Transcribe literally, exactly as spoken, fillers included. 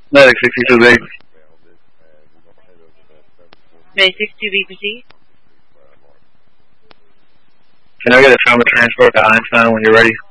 Medic sixty-two B. May sixty-two B proceed. Can I get a trauma transport to Einstein when you're ready?